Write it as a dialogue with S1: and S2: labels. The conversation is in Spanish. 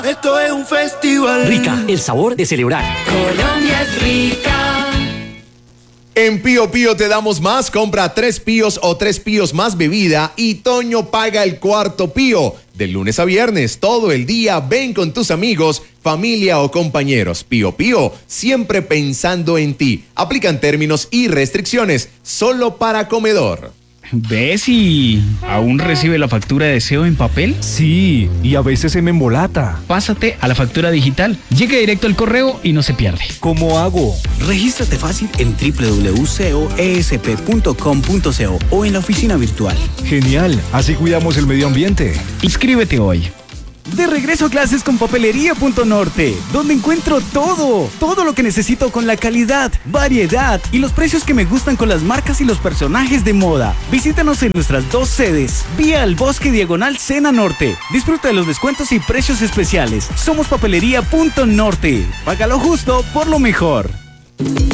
S1: Esto es un festival.
S2: Rica, el sabor de celebrar.
S3: Colombia es rica.
S4: En Pío Pío te damos más. Compra 3 píos o 3 píos más bebida y Toño paga el cuarto pío. De lunes a viernes, todo el día, ven con tus amigos, familia o compañeros. Pío Pío, siempre pensando en ti. Aplican términos y restricciones, solo para comedor.
S5: ¿Ves si aún recibe la factura de SEO en papel?
S6: Sí, y a veces se me embolata.
S5: Pásate a la factura digital. Llegue directo al correo y no se pierde.
S6: ¿Cómo hago?
S2: Regístrate fácil en www.coesp.com.co o en la oficina virtual.
S6: Genial, así cuidamos el medio ambiente.
S5: Inscríbete hoy.
S7: De regreso a clases con Papelería.norte, donde encuentro todo lo que necesito con la calidad, variedad y los precios que me gustan con las marcas y los personajes de moda. Visítanos en nuestras 2 sedes, vía El Bosque Diagonal Sena Norte. Disfruta de los descuentos y precios especiales. Somos Papelería.norte. Págalo justo por lo mejor.